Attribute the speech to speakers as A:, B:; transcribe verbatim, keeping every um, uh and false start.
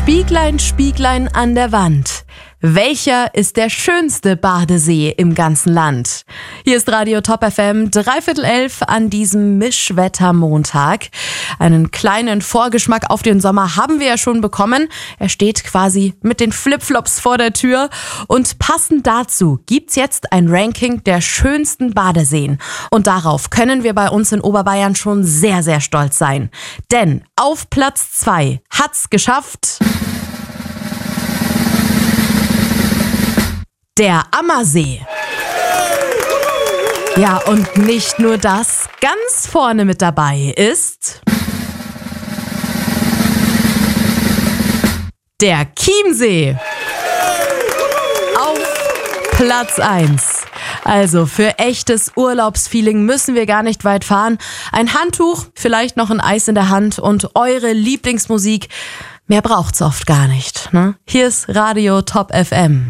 A: Spieglein, Spieglein an der Wand. Welcher ist der schönste Badesee im ganzen Land? Hier ist Radio Top F M, dreiviertel elf an diesem Mischwettermontag. Einen kleinen Vorgeschmack auf den Sommer haben wir ja schon bekommen. Er steht quasi mit den Flipflops vor der Tür. Und passend dazu gibt's jetzt ein Ranking der schönsten Badeseen. Und darauf können wir bei uns in Oberbayern schon sehr, sehr stolz sein. Denn auf Platz zwei hat's geschafft der Ammersee. Ja, und nicht nur das, ganz vorne mit dabei ist der Chiemsee. Auf Platz eins. Also für echtes Urlaubsfeeling müssen wir gar nicht weit fahren. Ein Handtuch, vielleicht noch ein Eis in der Hand und eure Lieblingsmusik. Mehr braucht's oft gar nicht, ne? Hier ist Radio Top F M.